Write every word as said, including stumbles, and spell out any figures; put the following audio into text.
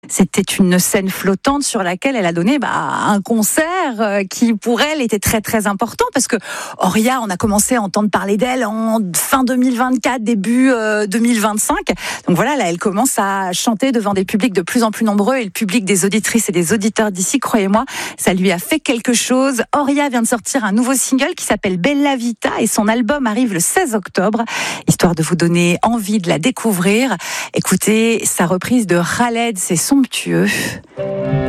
C'était une scène flottante sur laquelle elle a donné bah, un concert qui, pour elle, était très très important parce que Horia, on a commencé à entendre parler d'elle en fin deux mille vingt-quatre, début euh, deux mille vingt-cinq. Donc voilà, là, elle commence à chanter devant des publics de plus en plus nombreux et le public des auditrices et des auditeurs d'ici, croyez-moi, ça lui a fait quelque chose. Horia vient de sortir un nouveau single qui s'appelle Bella Vita et son album arrive le seize octobre, histoire de vous donner envie de la découvrir. Écoutez, sa reprise de Khaled, c'est somptueux.